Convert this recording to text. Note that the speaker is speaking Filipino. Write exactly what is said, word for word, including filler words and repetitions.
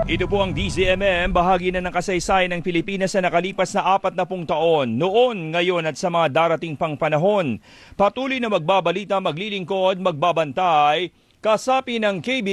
Ito po ang D Z M M, bahagi na ng kasaysayan ng Pilipinas sa nakalipas na apat na pung taon, noon, ngayon at sa mga darating pang panahon. Patuloy na magbabalita, maglilingkod, magbabantay, kasapi ng K B